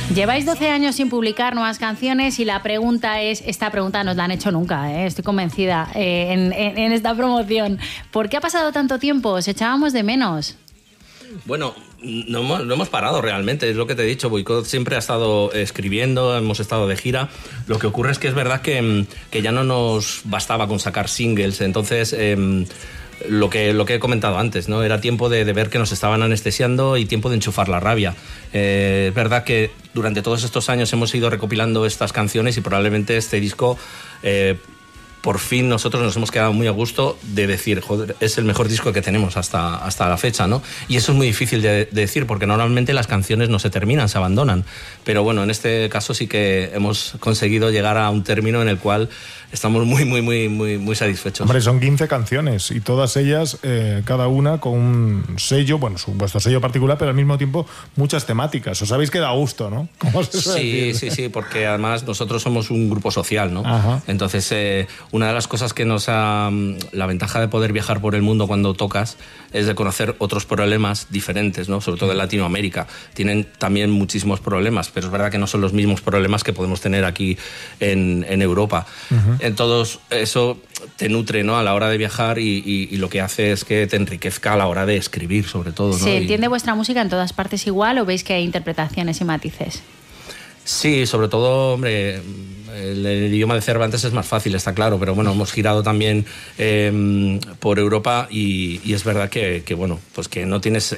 Lleváis 12 años sin publicar nuevas canciones y la pregunta es, esta pregunta nos la han hecho nunca, estoy convencida, en esta promoción. ¿Por qué ha pasado tanto tiempo? ¿Os echábamos de menos? Bueno, no hemos parado realmente, es lo que te he dicho. Boicot siempre ha estado escribiendo, hemos estado de gira. Lo que ocurre es que es verdad que ya no nos bastaba con sacar singles, entonces lo que he comentado antes, ¿no? Era tiempo de ver que nos estaban anestesiando y tiempo de enchufar la rabia. Es verdad que durante todos estos años hemos ido recopilando estas canciones y probablemente este disco... por fin nosotros nos hemos quedado muy a gusto de decir, joder, es el mejor disco que tenemos hasta la fecha, ¿no? Y eso es muy difícil de decir porque normalmente las canciones no se terminan, se abandonan. Pero bueno, en este caso sí que hemos conseguido llegar a un término en el cual estamos muy satisfechos. Hombre, son 15 canciones y todas ellas, cada una con un sello, bueno, vuestro sello particular, pero al mismo tiempo muchas temáticas. Os habéis quedado a gusto, ¿no? Sí, porque además nosotros somos un grupo social, ¿no? Ajá. Entonces, una de las cosas que nos ha... La ventaja de poder viajar por el mundo cuando tocas es de conocer otros problemas diferentes, ¿no? Sobre todo en Latinoamérica. Tienen también muchísimos problemas, pero es verdad que no son los mismos problemas que podemos tener aquí en Europa. Uh-huh. Entonces, eso te nutre, ¿no? A la hora de viajar y lo que hace es que te enriquezca a la hora de escribir, sobre todo, ¿no? ¿Se entiende vuestra música en todas partes igual o veis que hay interpretaciones y matices? Sí, sobre todo, hombre, el idioma de Cervantes es más fácil, está claro, pero bueno, hemos girado también por Europa y es verdad que bueno, pues que no tienes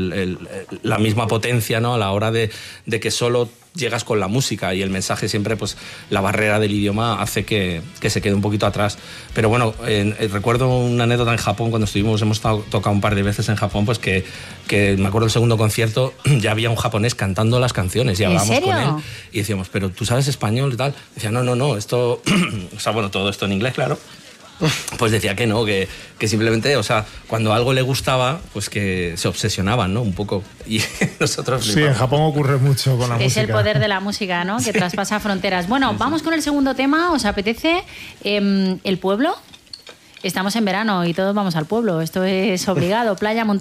la misma potencia, ¿no? A la hora de que solo llegas con la música y el mensaje siempre, pues la barrera del idioma hace que se quede un poquito atrás. Pero bueno, recuerdo una anécdota en Japón cuando estuvimos, hemos tocado un par de veces en Japón, pues que me acuerdo del segundo concierto, ya había un japonés cantando las canciones y hablábamos con él y decíamos, pero ¿tú sabes español y tal? Decía, no, esto, o sea, bueno, todo esto en inglés, claro. Pues decía que no, que simplemente, o sea, cuando algo le gustaba, pues que se obsesionaban, ¿no? Un poco. Y nosotros... Sí, en Japón ocurre mucho con la música. Es el poder de la música, ¿no? Que traspasa fronteras. Bueno, vamos con el segundo tema, ¿os apetece? ¿El pueblo? Estamos en verano y todos vamos al pueblo, esto es obligado. Playa, montaña.